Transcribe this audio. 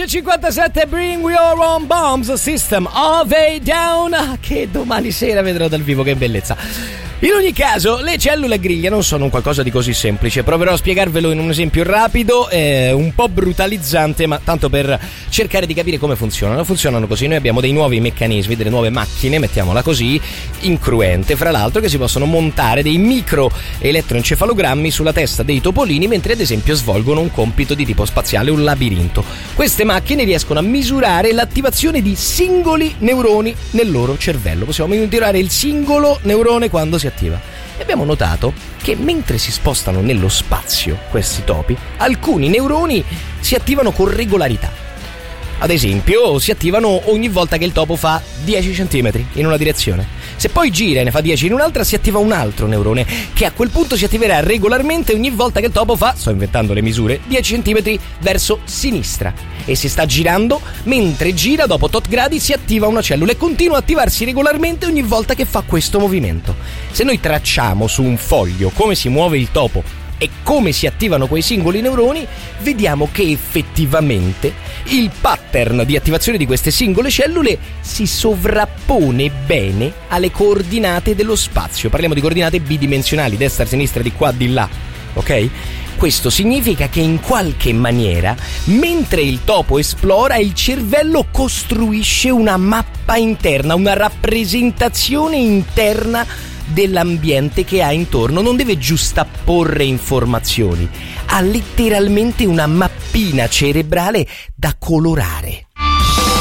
11:57, Bring Your Own Bombs, System of a Down, che domani sera vedrò dal vivo, che bellezza. In ogni caso, le cellule a griglia non sono un qualcosa di così semplice. Proverò a spiegarvelo in un esempio rapido, un po' brutalizzante, ma tanto per cercare di capire come funzionano. Funzionano così: noi abbiamo dei nuovi meccanismi, delle nuove macchine, mettiamola così, incruente, fra l'altro, che si possono montare dei micro elettroencefalogrammi sulla testa dei topolini mentre ad esempio svolgono un compito di tipo spaziale, un labirinto. Queste macchine riescono a misurare l'attivazione di singoli neuroni nel loro cervello. Possiamo misurare il singolo neurone quando si attiva. E abbiamo notato che mentre si spostano nello spazio questi topi, alcuni neuroni si attivano con regolarità. Ad esempio, si attivano ogni volta che il topo fa 10 centimetri in una direzione. Se poi gira e ne fa 10 in un'altra, si attiva un altro neurone che a quel punto si attiverà regolarmente ogni volta che il topo fa, sto inventando le misure, 10 centimetri verso sinistra. E si sta girando, mentre gira dopo tot gradi si attiva una cellula e continua a attivarsi regolarmente ogni volta che fa questo movimento. Se noi tracciamo su un foglio come si muove il topo e come si attivano quei singoli neuroni, vediamo che effettivamente il pattern di attivazione di queste singole cellule si sovrappone bene alle coordinate dello spazio. Parliamo di coordinate bidimensionali, destra, sinistra, di qua, di là, ok? Questo significa che in qualche maniera, mentre il topo esplora, il cervello costruisce una mappa interna, una rappresentazione interna dell'ambiente che ha intorno. Non deve giustapporre informazioni, ha letteralmente una mappina cerebrale da colorare.